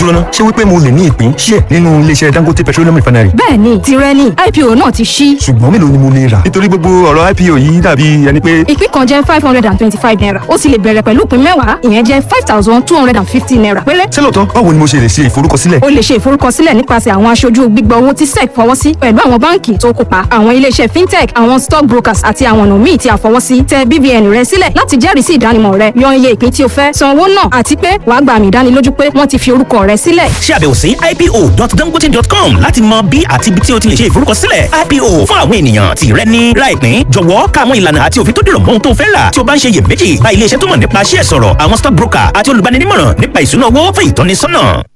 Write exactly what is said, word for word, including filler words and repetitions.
dúró ná ṣé wípé mo lè ní ìpín díẹ̀ nínú iléeṣẹ́ Dangote Petroleum Refinery? bẹ́ẹ̀ni tirẹ̀ ni I P O náà ti ṣí. ṣùgbọ́n mélòó ni mo lè rà? nítorí gbogbo ọ̀rọ̀ I P O yìí dàbí ẹni pé. ìpín kan jẹ́ five hundred and twenty-five naira ó sì lè bẹ̀rẹ̀ pẹ̀lú ìpín mẹ́wàá ìyẹn jẹ́ five thousand two hundred and fifty naira péré. ṣé lóòótọ́ báwo ni mo ṣe lè ṣe ìforúkọsílẹ̀? o lè ṣe ìforúkọsílẹ̀ nípasẹ̀ àwọn aṣojú gbígbà owó tí sec fọwọ́ sí pẹ̀lú àwọn báǹkì tó kópa àwọn iléeṣẹ́ fintech àwọn stock brokers àti àwọn ọ̀nà míì tí a fọwọ́ sí. tẹ B V N rẹ sílẹ̀ láti jẹ́rìí sí ìdánimọ̀ rẹ yan iye ìpín tí o fẹ́ san owó náà àti pé wàá gba àmì ìdánilójú pé wọ́n ti fi orúkọ rẹ sílẹ̀. ṣe àbẹ̀wò sí I P O dot dangote dot com láti mọ bí àti ibi tí o ti lè ṣe ìforúkọsílẹ̀ I P O fún àwọn ènìyàn tí rẹ ní ra ìpín. jọ̀wọ́ ká àwọn ìlànà àti òfin tó dìrọ̀ mọ́ ohun tó fẹ́ rà. tí o bá ń ṣe iyèméjì bá iléeṣẹ́ tó mọ̀ nípa ṣíẹ̀ sọ̀rọ̀ àwọn stock broker àti olùbáninímọ̀ràn nípa ìṣúná owó fún ìtọ́nisọ́nà.